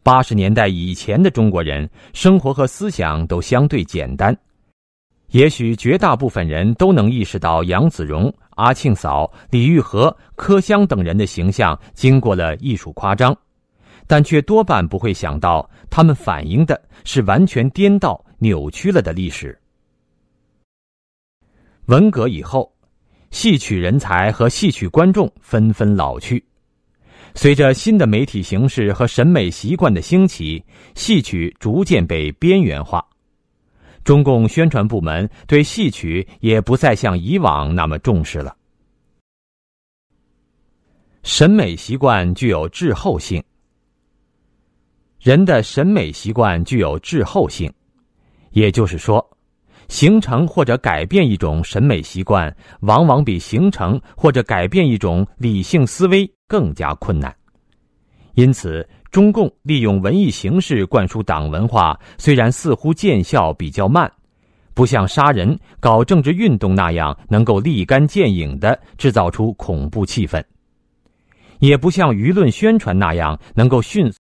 80年代以前的中国人生活和思想都相对简单，也许绝大部分人都能意识到杨子荣、阿庆嫂、李玉和、柯湘等人的形象经过了艺术夸张，但却多半不会想到他们反映的是完全颠倒、扭曲了的历史。文革以后，戏曲人才和戏曲观众纷纷老去。随着新的媒体形式和审美习惯的兴起，戏曲逐渐被边缘化。中共宣传部门对戏曲也不再像以往那么重视了。审美习惯具有滞后性。人的审美习惯具有滞后性，也就是说，形成或者改变一种审美习惯，往往比形成或者改变一种理性思维更加困难。因此，中共利用文艺形式灌输党文化，虽然似乎见效比较慢，不像杀人、搞政治运动那样能够立竿见影地制造出恐怖气氛，也不像舆论宣传那样能够迅速